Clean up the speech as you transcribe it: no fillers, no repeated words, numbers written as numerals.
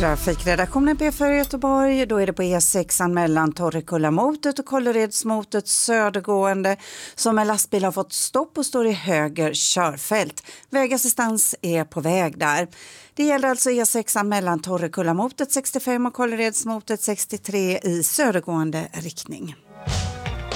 Trafikredaktionen P4 Göteborg, då är det på E6 mellan Torrekulla-motet och Kålleredsmotet södergående som en lastbil har fått stopp och står i höger körfält. Vägassistans är på väg där. Det gäller alltså E6 mellan Torrekulla-motet 65 och Kålleredsmotet 63 i södergående riktning.